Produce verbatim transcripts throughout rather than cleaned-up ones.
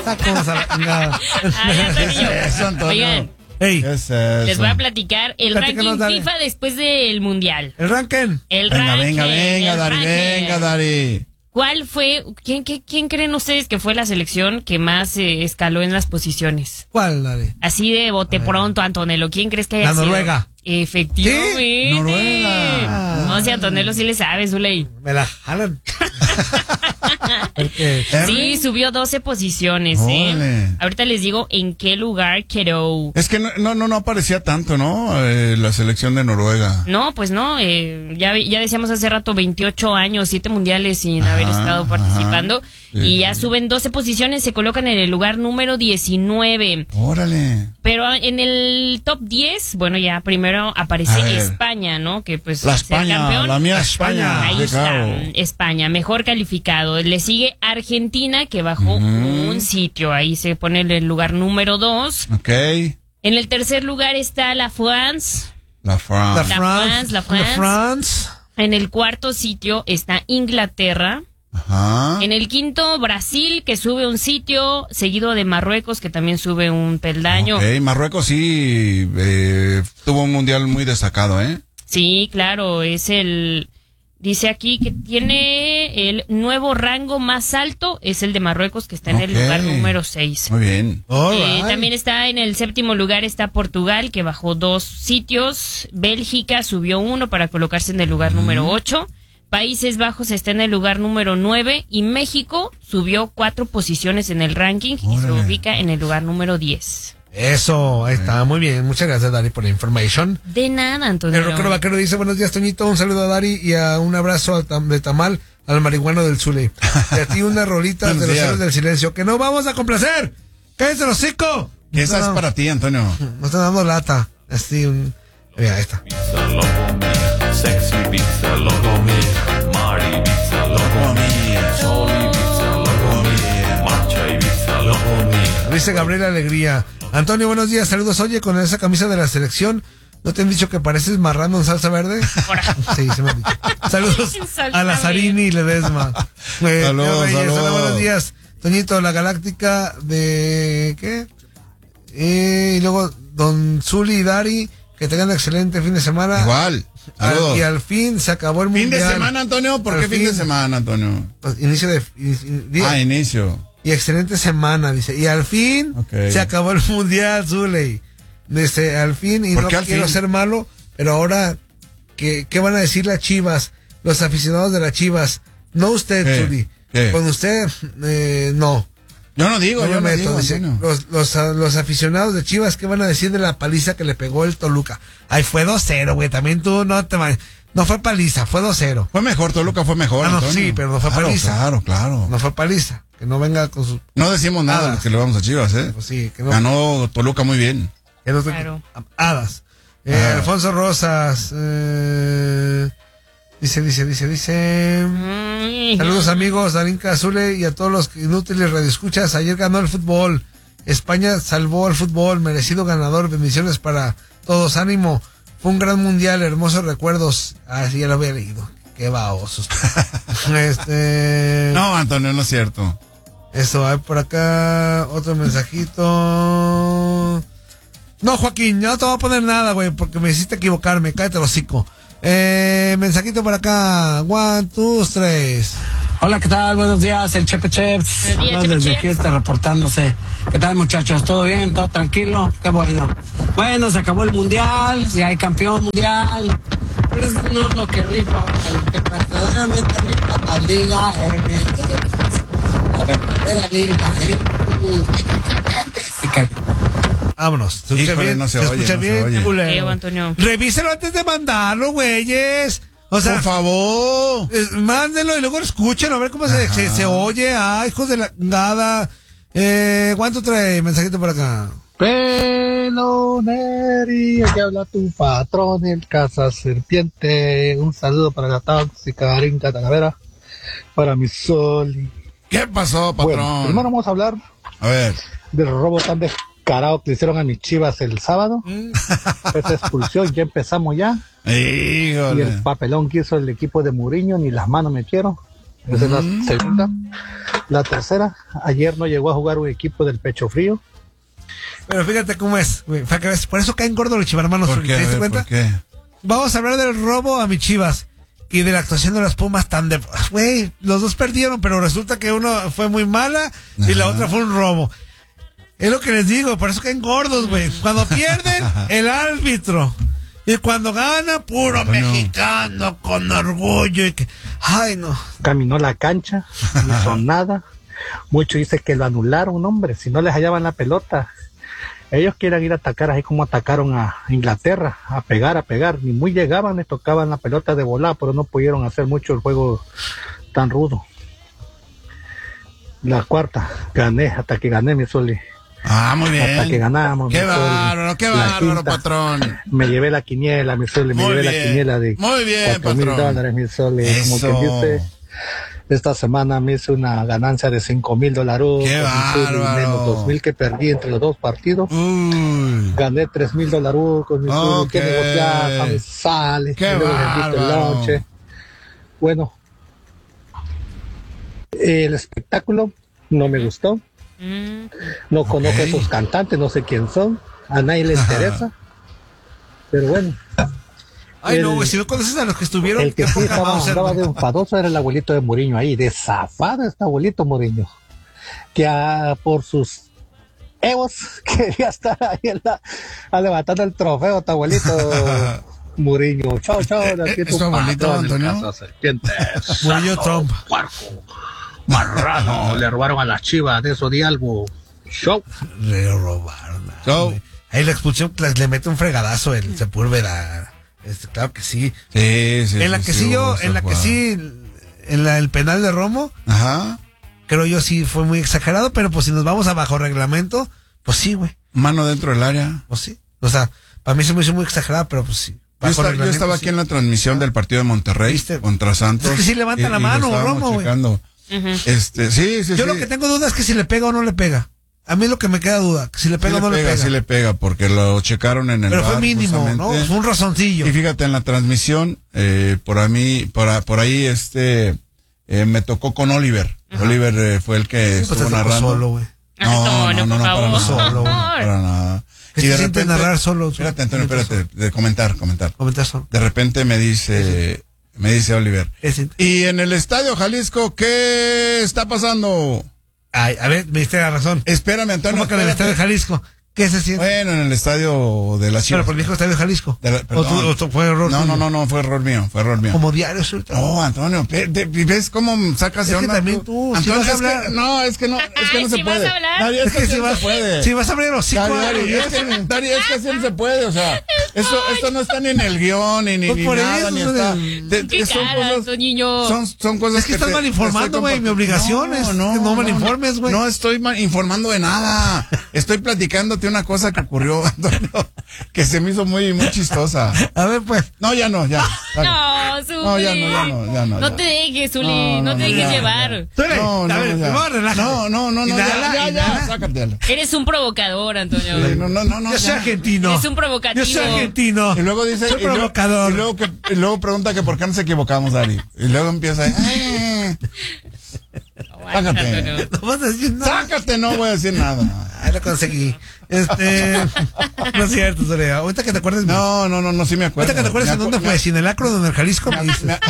Sacamos a la chingada. Ay, Antonio. Eso, Antonio. Oigan, Ey, ¿Qué es eso? les voy a platicar el Platícanos, ranking dale. FIFA después del Mundial. el ranking. El Venga, ranking. venga, venga, el Dari, ranking. venga, Dari. ¿Cuál fue, quién, qué- quién creen ustedes que fue la selección que más eh, escaló en las posiciones? ¿Cuál, Dari? Así de bote pronto, Antonello. ¿Quién crees que haya La sido? Noruega. Efectivamente. ¿Qué? Noruega. No, si Antonello sí le sabe, Zuley. Me la jalan. Porque, Sí, subió doce posiciones, ¿eh? Órale. Ahorita les digo en qué lugar quedó. Es que no, no, no, no aparecía tanto, ¿no? Eh, la selección de Noruega. No, pues no, eh, ya, ya decíamos hace rato, veintiocho años, siete mundiales sin Ajá, haber estado ajá. participando. Sí. Y ya suben doce posiciones, se colocan en el lugar número diecinueve. Órale. Pero en el top diez, bueno, ya primero aparece A ver. España, ¿no? Que pues La ser España, campeón. la mía España. Ahí Claro. está, España, mejor calificado. Le sigue Argentina, que bajó Ujú. un sitio. Ahí se pone en el lugar número dos. Ok. En el tercer lugar está la France. La la France. La France, France, la la France. France. En el cuarto sitio está Inglaterra. Ajá. En el quinto, Brasil, que sube un sitio, seguido de Marruecos, que también sube un peldaño. Ok, Marruecos sí eh, tuvo un mundial muy destacado, ¿eh? Sí, claro, es el... Dice aquí que tiene el nuevo rango más alto, es el de Marruecos, que está en el Ok. lugar número seis. Muy bien. All Eh, right. también está en el séptimo lugar está Portugal, que bajó dos sitios. Bélgica subió uno para colocarse en el lugar número ocho. Países Bajos está en el lugar número nueve. Y México subió cuatro posiciones en el ranking y se Órale. ubica en el lugar número diez. Eso, ahí está, muy bien. Muchas gracias, Dari, por la information. De nada, Antonio. El rockero vaquero dice, buenos días, Toñito, un saludo a Dari y a un abrazo al tam- de tamal al marihuano del Zule. Y a ti una rolita de Buenos los días. héroes del silencio, que no vamos a complacer. ¡Cállense los hocico! Y esa es para ti, Antonio. No están dando lata. Así, un... Mira, ahí está. Pizza loco me, sexy pizza loco me, Mari pizza loco me, Soli pizza loco me, Marcha y pizza loco me. Dice Gabriela Alegría. Antonio, buenos días, saludos. Oye, con esa camisa de la selección, ¿no te han dicho que pareces marrano en salsa verde? Sí, se me han dicho. Saludos En salsa a Lazarini y Ledesma. Eh, Saludos, Leo Reyes, saludos. hola, buenos días. Toñito, la galáctica de... ¿Qué? Eh, y luego, Don Zuli y Dari, que tengan excelente fin de semana. Igual. Al- Saludos. y al fin se acabó el Fin de mundial. semana, Antonio. ¿Por Al qué fin de fin. semana, Antonio? Pues, inicio de... in- in- día- Ah, inicio. y excelente semana, dice. Y al fin Ok. se acabó el mundial, Zuley. Dice, al fin, y ¿Por no qué al quiero fin? ser malo, pero ahora, ¿qué, ¿qué van a decir las Chivas? Los aficionados de las Chivas. No usted, ¿Qué? Zuli. ¿Qué? Con usted, eh, no. Yo no digo, No yo me no meto, digo, dice. Antonio. Los, los, a- los aficionados de Chivas, ¿qué van a decir de la paliza que le pegó el Toluca? Ay, fue dos cero, güey. También tú no te... ma- No fue paliza, fue dos cero. Fue mejor, Toluca fue mejor, Ah, no, Antonio. sí, pero no fue claro, paliza. Claro, claro. No fue paliza. Que no venga con sus... No decimos nada de Hadas. lo que le vamos a Chivas, ¿eh? Pues sí, que no... Ganó Toluca muy bien. Que no te- Claro. Hadas. Eh, Ah. Alfonso Rosas. eh, dice, dice, dice, dice. Mm. Saludos amigos, Darinka Azule y a todos los inútiles radioescuchas. Ayer ganó el fútbol. España salvó al fútbol. Merecido ganador. Bendiciones para todos. Ánimo. Fue un gran mundial. Hermosos recuerdos. Ah, sí, ya lo había leído. Qué babosos. este. No, Antonio, no es cierto. Eso, hay por acá otro mensajito. No, Joaquín, no te voy a poner nada, güey, porque me hiciste equivocarme. Cállate el hocico. Eh, mensajito por acá. One, two, tres. Hola, ¿qué tal? Buenos días, el Chepe Cheps. Buenos días, Habla Chepe desde Cheps. fiesta reportándose. ¿Qué tal, muchachos? ¿Todo bien? ¿Todo tranquilo? Qué bueno. Bueno, se acabó el mundial, ya hay campeón mundial. Pero eso no es lo que rifa, lo que verdaderamente rifa la liga. eh, La verdadera liga. eh. Y que- Vámonos. ¿Se escucha Híjole, bien? no se ¿Se oye, escucha no se bien? oye. culero? Diego, Antonio. Revíselo antes de mandarlo, güeyes. O sea, Por favor. eh, mándenlo y luego lo escuchen a ver cómo se, se, se oye. Ah, hijos de la nada. Eh, ¿cuánto trae? Mensajito por acá. Peloneri, aquí habla tu patrón, el Casa Serpiente. Un saludo para la tóxica Darinka Talavera, para mi Soli. ¿Qué pasó, Bueno, patrón? primero vamos a hablar A ver. del robo tan descarado que le hicieron a mis Chivas el sábado. Esa expulsión, ya empezamos ya. Y Híjole. el papelón que hizo el equipo de Mourinho, ni las manos metieron. Esa es la segunda. La tercera, ayer no llegó a jugar un equipo del Pecho Frío. Pero fíjate cómo es, güey. Por eso caen gordos los chivarmanos. ¿Por qué? ¿Te diste A ver, cuenta? ¿por qué? Vamos a hablar del robo a mis Chivas y de la actuación de las Pumas tan de... Güey, los dos perdieron, pero resulta que uno fue muy mala y la Ajá. otra fue un robo. Es lo que les digo, por eso caen gordos, güey. Cuando pierden, el árbitro. Y cuando gana, puro Bueno. mexicano, con orgullo. Y que... Ay, no. Caminó la cancha, no hizo nada. Muchos dicen que lo anularon, hombre, si no les hallaban la pelota. Ellos quieren ir a atacar así como atacaron a Inglaterra, a pegar, a pegar. Ni muy llegaban, les tocaban la pelota de volar, pero no pudieron hacer mucho el juego tan rudo. La cuarta, gané, hasta que gané, mi Soli. Ah, muy bien. Hasta que ganamos. Qué mi Soli. bárbaro, qué La bárbaro, quinta, patrón. Me llevé la quiniela, mi Soli, me Muy llevé bien, la quiniela de muy bien, cuatro mil patrón. dólares, mi Soli. Como Eso. que dice, esta semana me hice una ganancia de cinco mil dólares. Qué bárbaro. Menos dos mil que perdí entre los dos partidos. Uy. Gané tres mil dólares con mi Ok. que negociar, a mi sale, Qué luego les invito el bárbaro. lonche. Bueno, el espectáculo no me gustó. Mm. No conozco a Ok. esos cantantes, no sé quién son. A nadie le interesa. Pero bueno, Ay, no, El- güey, si no conoces a los que estuvieron, el que qué sí poca estaba, Mauser, andaba güey. de enfadoso era el abuelito de Mourinho ahí, de zafado este abuelito Mourinho, que ah, por sus egos quería estar ahí en la, a levantando el trofeo, tu abuelito Mourinho. Chao, chao. de aquí ¿Es tu abuelito, patrón, Antonio? Casa Serpiente. Murió Trump. Puerco, marrano, le robaron a las Chivas, de eso di algo. Show. Le robaron. ah, So- güey. Ahí la expulsión, pues, le mete un fregadazo el Sepúlveda. Este, claro que sí. Sí, sí. en la que sí, yo, en la que sí, en la, el penal de Romo, Ajá. creo yo sí fue muy exagerado, pero pues si nos vamos a bajo reglamento, pues sí, güey, Mano dentro del área. pues sí. O sea, para mí se me hizo muy exagerado, pero pues sí. Yo, Bajo esta- yo reglamento, estaba sí. aquí en la transmisión del partido de Monterrey ¿Viste? contra Santos. Es que sí levanta la lo mano, estábamos Romo, güey. checando. Ujú. Este, sí, sí, Yo sí. lo que tengo duda es que si le pega o no le pega. A mí lo que me queda duda, que si le Sí pega le o no pega, le pega. sí le pega, porque lo checaron en el pero fue V A R mínimo, ¿no? justamente. Fue un razoncillo. Y fíjate, en la transmisión, eh, por a mí, por, a- por ahí, este, eh, me tocó con Oliver. Oliver eh, fue el que Sí, pues te estuvo tocó narrando. solo, güey. No, Antonio, no, no, por no, para favor. nada. Solo, güey. Para nada. ¿Qué se siente narrar solo? Espérate, Antonio, espérate, de comentar, comentar. Comentar solo. De repente me dice, me dice Oliver. ¿Qué se siente? Y en el Estadio Jalisco, ¿qué está pasando? Ay, a ver, me diste la razón. Espérame, Antonio. ¿Cómo que en el espérate. estadio de Jalisco? ¿Qué se siente? Bueno, en el estadio de la Pero Chivas. por el viejo estadio de Jalisco. De la- ¿O, tú, perdón. o tú fue error No, tuyo? no, no, no, fue error mío, fue error mío. Como diario, suelta. No, Antonio, pe- de- ¿ves cómo sacas Es de que onda también tú, si Antonio, vas a es que- hablar- no, es que no, es que Ay, no se si vas puede. a hablar. Dari, es Es que que así si no vas, se puede. si vas a abrir los Dari, cinco Dari, es que, Dari, es que así no se puede, o sea, esto, esto no está ni en el guión, ni, ni, Pues ni por nada, eso, ni son está. el- te- ¿Qué son cara, cosas, niño? son, son cosas Es que estás te- mal te informando, estoy güey, mi compartiendo. obligación es que no mal informes, güey. No estoy mal informando de nada. Estoy platicándote una cosa que ocurrió, Antonio, que se me hizo muy, muy chistosa. A ver, pues. No, ya no, ya. dale. No, Zuli. No, ya no, ya no, ya no, No ya. te dejes, Zuli. No, No, no, te no, dejes ya, llevar. Suele, No, a no, ver, ya. primero relájate. No, no, no, no, Inhala, ya, ya, ya, inhala. sácatela. Eres un provocador, Antonio. Sí, no, no, no, no, Yo soy ya. argentino. Eres un provocativo. Yo soy argentino. Y luego dice, Soy y luego, provocador. y luego que, y luego pregunta que por qué nos equivocamos, Dari. Y luego empieza, eh, Aguanta, Sácate. Antonio. No vas a decir nada. sácate, no voy a decir nada. Ahí lo conseguí. Este. No es cierto, Soledad. Ahorita que te acuerdes. me- No, no, no, no, sí me acuerdo. Ahorita que te acuerdes Me en dónde acu- fue. Si en el acro o en el Jalisco, me dices. me-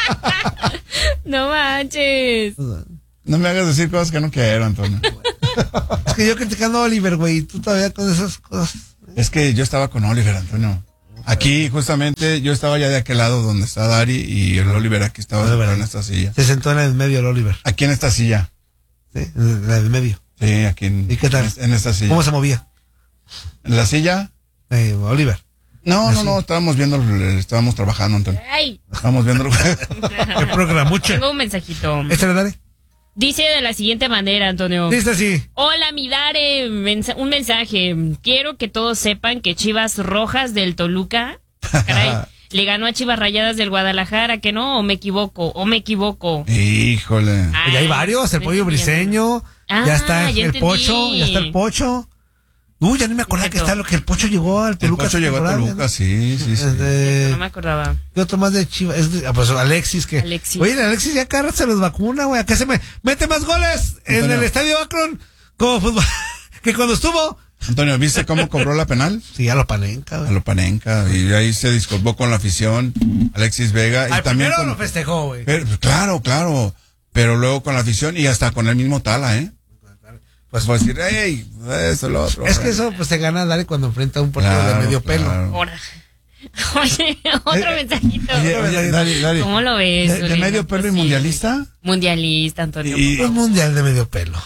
No manches. No me hagas decir cosas que no quiero, Antonio. Es que yo criticando a Oliver, güey, y tú todavía con esas cosas. Es que yo estaba con Oliver, Antonio. Aquí, justamente, yo estaba ya de aquel lado donde está Dari y el Oliver aquí estaba Oliver. sentado en esta silla. Se sentó en la del medio el Oliver. Aquí en esta silla. ¿Sí? En la del medio. Sí, aquí en, ¿Y qué tal? en esta silla. ¿Cómo se movía? ¿En la silla? Eh, Oliver. No, ¿La no, silla? no, estábamos viendo, el- estábamos trabajando, Antonio. Ay. Estábamos viendo el juego. El programuche. Tengo un mensajito. ¿Este le daré? Dice de la siguiente manera, Antonio. Listo, sí. Hola, mi Dare. Mensa- un mensaje. Quiero que todos sepan que Chivas Rojas del Toluca, caray, le ganó a Chivas Rayadas del Guadalajara, que no, o me equivoco, o me equivoco. Híjole. Ay, Y hay varios, el no pollo entiendo. briseño. Ah, ya está el, ya el entendí. pocho, ya está el pocho. Uy, ya ni me acordaba que está lo que el Pocho llegó al El Toluca. Pocho llegó a temporada, Toluca, ¿no? sí, sí, sí. Este, No me acordaba. ¿Qué otro más de Chivas? Es de- ah, pues Alexis, que. Alexis. Oye, Alexis ya cada rato se los vacuna, güey. Acá se me mete más goles en Antonio. el estadio Akron como fútbol que cuando estuvo. Antonio, ¿viste cómo cobró la penal? Sí, ya lo panenca, A güey. lo Panenka, y ahí se disculpó con la afición, Alexis Vega. Y Al también primero con, lo festejó, güey. pero, claro, claro, pero luego con la afición y hasta con el mismo Tala, ¿eh? Pues, Pues decir, hey, eso, lo otro. es que eso pues se gana Dale cuando enfrenta a un portero Claro, de medio pelo. claro. Ahora. Oye, otro mensajito. Oye, oye, Dale, dale. ¿Cómo lo ves? ¿De, de Zulema? medio pelo y Pues sí. mundialista? Mundialista, Antonio. Y- Un mundial de medio pelo.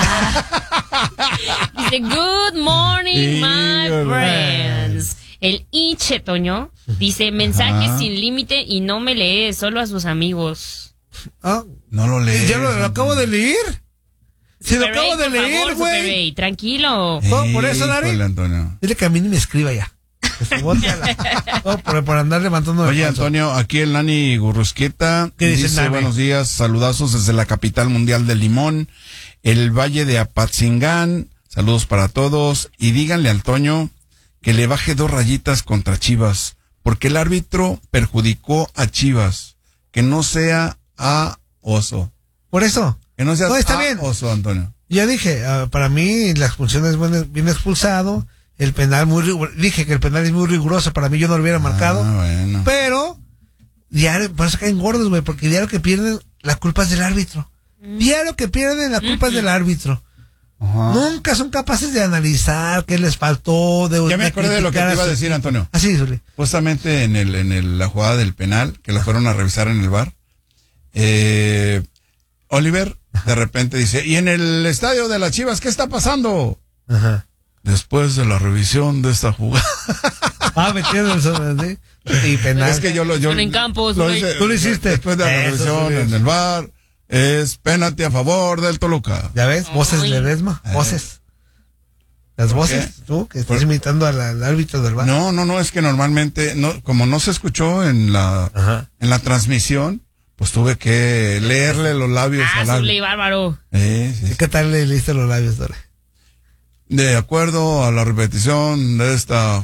Dice, good morning, Sí, my güey. friends. El Iche, Toño, dice, mensajes Ajá. sin límite y no me lee, solo a sus amigos. Ah, No lo lees. ya lo, lo acabo de leer. Si lo Super acabo Ray, de por leer, favor, Super güey. Ray, tranquilo. No, por eso, Dari. Híjole, Antonio. Dile que a mí ni me escriba ya. Que se bote a la- no, por, por andar levantando el Oye, falso. Antonio, aquí el Nani Gurrusqueta ¿Qué dice el dice, Nani? buenos días, saludazos desde la capital mundial del limón, el Valle de Apatzingán, saludos para todos, y díganle al Toño que le baje dos rayitas contra Chivas, porque el árbitro perjudicó a Chivas, que no sea a Oso, Por eso. que no sea No, está a bien. Oso, Antonio. Ya dije, ah, para mí la expulsión es buen- bien expulsado. El penal muy rigu- dije que el penal es muy riguroso. Para mí yo no lo hubiera marcado. Ah, bueno. Pero, diario, por eso caen gordos, güey. Porque diario que pierden, la culpa es del árbitro. Diario que pierden, la culpa es del árbitro. Ajá. Nunca son capaces de analizar qué les faltó. De, Ya me acordé de lo que te iba a decir, Antonio. Así, Zuli. Justamente en el en el, la jugada del penal, que lo fueron a revisar en el bar, eh, Oliver de repente dice, ¿y en el estadio de las Chivas qué está pasando? Ajá. Después de la revisión de esta jugada. Ah, metiendo el sobre, ¿sí? Y penal. Es que yo lo... Yo, Son en campos, lo güey. hice- Tú lo hiciste. Después de la Eso, revisión Zuli. en el bar, es penalti a favor del Toluca. ¿Ya ves? Voces Ay. de Ledesma. Eh. Voces. Las voces. qué? Tú, que estás Por- imitando al, al árbitro del bar. No, no, no, es que normalmente, no, como no se escuchó en la, Ajá. en la transmisión, pues tuve que leerle los labios Ah, al Zuley, árbitro. bárbaro. Eh, sí, ¿Y sí. qué tal le leíste los labios, Dore? De acuerdo a la repetición de esta...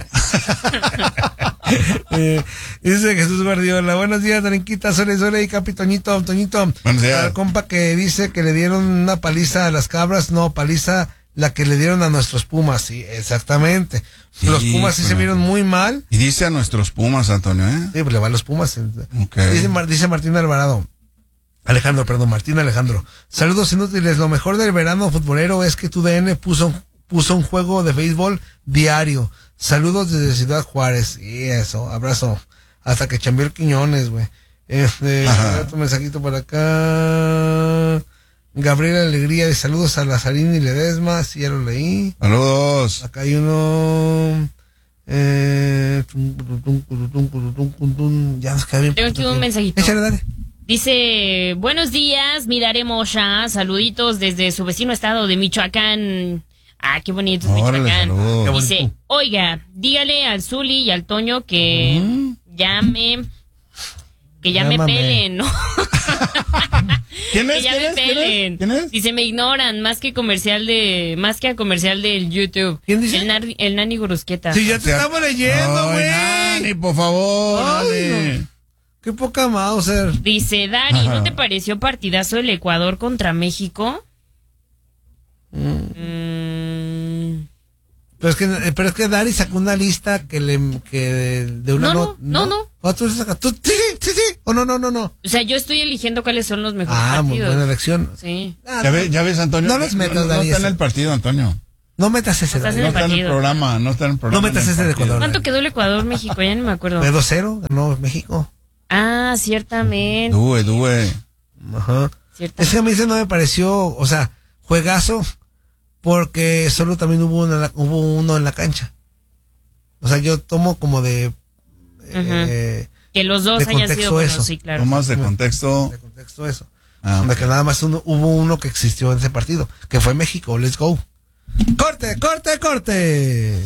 Eh, dice Jesús Guardiola, buenos días, Darinquita, Sole, Sole y Capitoñito, Toñito. Buenos días. Al compa que dice que le dieron una paliza a las cabras, no, paliza la que le dieron a nuestros Pumas, sí, exactamente. Sí, Los Pumas sí se bueno. vieron muy mal. Y dice a nuestros Pumas, Antonio, ¿eh? Sí, pues le va a los Pumas. Ok. Dice, Mar- dice Martín Alvarado. Alejandro, perdón, Martín Alejandro. Saludos inútiles. Lo mejor del verano futbolero es que tu D N puso, puso un juego de béisbol diario. Saludos desde Ciudad Juárez. Y eso, abrazo. Hasta que chambeó el Quiñones, güey. Este, Ajá. otro mensajito por acá. Gabriela Alegría, de saludos a Lazarín y Ledesma. Sí, ya lo leí. Saludos. Acá hay uno. Eh, tum, tum, tum, tum, tum, tum, tum, tum. Ya nos queda bien. Tengo aquí poquito un tiempo. mensajito. Échale, dale. Dice, buenos días, Midare Mosha, saluditos desde su vecino estado de Michoacán. Ah, qué bonito es Órale, Michoacán. saludos. Qué Dice, bonito. oiga, dígale al Zuli y al Toño que ya me, que ya me Llámame. pelen, ¿no? ¿Quién que es? ya ¿Quién me es? ¿Quién pelen. es? ¿Quién es? Dice, me ignoran, más que comercial de, más que a comercial del YouTube. ¿Quién dice? El, nar- el Nani Gurusqueta. Sí, ya te estamos leyendo, Ay, güey. Nani, por favor, Ay, Nani. no. Qué poca Mauser. Dice, Dari, Ajá. ¿no te pareció partidazo el Ecuador contra México? Mm, Pero es que, eh, pero es que Dari sacó una lista que le, que de, de una No, not- no, no, no. ¿O tú sacas? ¿Tú? Sí, sí, sí, sí. O no, no, no, no. O sea, yo estoy eligiendo cuáles son los mejores Ah, muy partidos. buena elección. Sí. Ah, ¿Ya ves, ya ves, Antonio? No los metas, no, no Dani, está en ese. el partido, Antonio. No metas ese, Estás Dari. en No el está en el partido. programa, no está en el programa. No metas en el ese de partido. Ecuador. ¿Cuánto quedó el Ecuador-México? Ya ni me acuerdo. Fue dos cero, ganó México. Ah, ciertamente. Due, due. Ajá. ciertamente. Es que a mí se no me pareció, o sea, juegazo, porque solo también hubo uno en la, hubo uno en la cancha. O sea, yo tomo como de, eh, Que los dos de hayan contexto sido buenos, eso. sí, claro. No más de contexto. de contexto eso. Ah, Donde ok. que nada más uno, hubo uno que existió en ese partido, que fue México. Let's go. Corte, corte, corte.